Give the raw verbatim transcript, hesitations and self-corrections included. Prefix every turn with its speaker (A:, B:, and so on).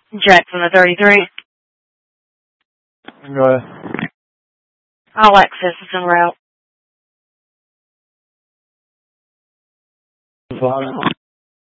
A: Jackson the thirty-three.
B: Go ahead.
A: All access is en route.
B: Fine.